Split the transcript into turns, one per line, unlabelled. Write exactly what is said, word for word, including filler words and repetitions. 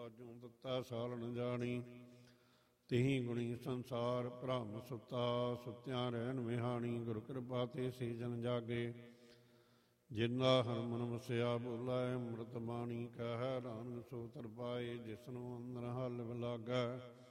ਬਾਜੋਂ ਦਿੱਤਾ ਸਾਲ ਨ ਜਾਣੀ। ਤਿਹੀ ਗੁਣੀ ਸੰਸਾਰ ਭ੍ਰਮ ਸੁੱਤਾ, ਸੁੱਤਿਆਂ ਰਹਿਣ ਵਿਹਾਣੀ। ਗੁਰ ਕਿਰਪਾ ਤੇ ਸੇ ਜਨ ਜਾਗੇ, ਜਿੰਦਾ ਹਰਮਨ ਵਸਿਆ ਬੋਲਾ ਅੰਮ੍ਰਿਤ ਬਾਣੀ। ਕਹਿ ਨਾਨਕ ਸੋ ਤਰ ਪਾਏ, ਜਿਸਨੂੰ ਅੰਦਰ ਹਲ ਲਾਗੈ।